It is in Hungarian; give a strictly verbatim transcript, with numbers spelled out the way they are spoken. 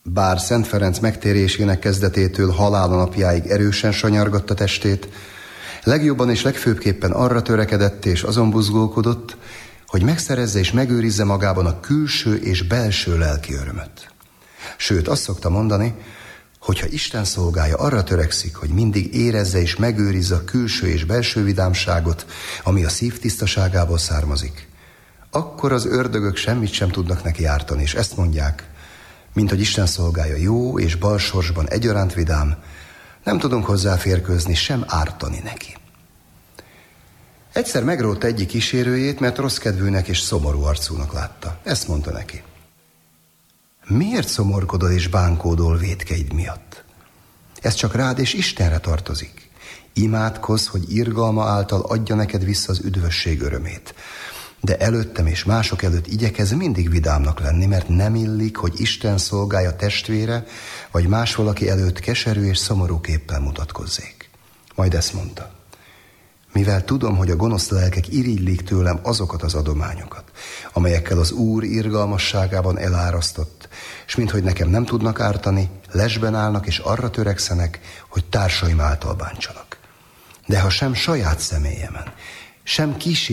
Bár Szent Ferenc megtérésének kezdetétől halála napjáig erősen sanyargatta testét, legjobban és legfőbbképpen arra törekedett és azon buzgolkodott, hogy megszerezze és megőrizze magában a külső és belső lelki örömöt. Sőt, azt szokta mondani, hogyha Isten szolgája arra törekszik, hogy mindig érezze és megőrizze a külső és belső vidámságot, ami a szív tisztaságából származik, akkor az ördögök semmit sem tudnak neki ártani, és ezt mondják, mint hogy Isten szolgája jó és bal sorsban egyaránt vidám, nem tudunk hozzáférkőzni, sem ártani neki. Egyszer megrótta egyik kísérőjét, mert rossz kedvűnek és szomorú arcúnak látta. Ezt mondta neki: miért szomorkodol és bánkódol vétkeid miatt? Ez csak rád és Istenre tartozik. Imádkozz, hogy irgalma által adja neked vissza az üdvösség örömét. De előttem és mások előtt igyekezz mindig vidámnak lenni, mert nem illik, hogy Isten szolgája testvére, vagy más valaki előtt keserű és szomorú képpel mutatkozzék. Majd ezt mondta: mivel tudom, hogy a gonosz lelkek irigylik tőlem azokat az adományokat, amelyekkel az Úr irgalmasságában elárasztott, és minthogy nekem nem tudnak ártani, lesben állnak és arra törekszenek, hogy társaim által bántsanak. De ha sem saját személyemen, sem kísérően